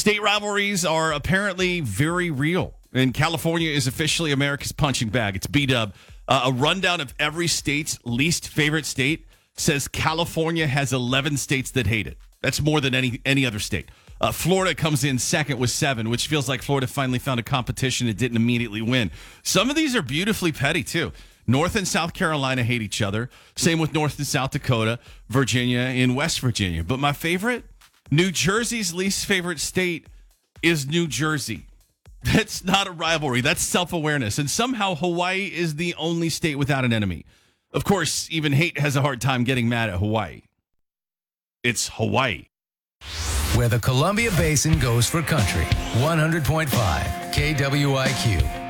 State rivalries are apparently very real, and California is officially America's punching bag. It's B-Dub. A rundown of every state's least favorite state says California has 11 states that hate it. That's more than any other state. Florida comes in second with 7, which feels like Florida finally found a competition it didn't immediately win. Some of these are beautifully petty, too. North and South Carolina hate each other. Same with North and South Dakota, Virginia, and West Virginia. But my favorite, New Jersey's least favorite state is New Jersey. That's not a rivalry. That's self-awareness. And somehow Hawaii is the only state without an enemy. Of course, even hate has a hard time getting mad at Hawaii. It's Hawaii. Where the Columbia Basin goes for country. 100.5 KWIQ.